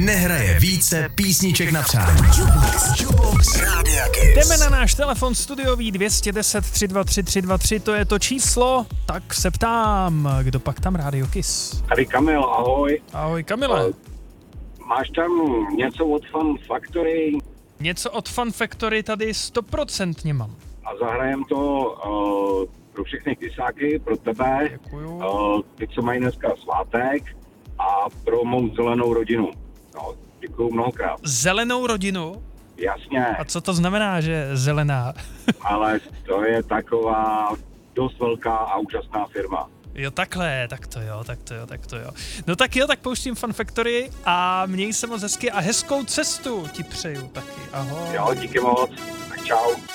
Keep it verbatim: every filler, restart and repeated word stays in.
nehraje více písniček na přání. Jukebox Rádia Kiss. Jdeme na náš telefon studiový dvě jedna nula tři dva tři tři dva tři, to je to číslo, tak se ptám, kdo pak tam Rádio Kiss? Tady Kamil, ahoj. Ahoj Kamile. Máš tam něco od Fun Factory Něco od Fun Factory tady stoprocentně mám. a zahrajem to uh, pro všechny kysáky, pro tebe, Děkuju. uh, ty, co mají dneska svátek a pro mou zelenou rodinu. No, děkuju mnohokrát. Zelenou rodinu? Jasně, A co to znamená, že zelená? ale to je taková dost velká a úžasná firma. Jo, takhle, tak to jo, tak to jo, tak to jo. No tak jo, tak pouštím Fun Factory a měj se moc hezky a hezkou cestu ti přeju taky. Ahoj. Jo, díky moc, tak čau.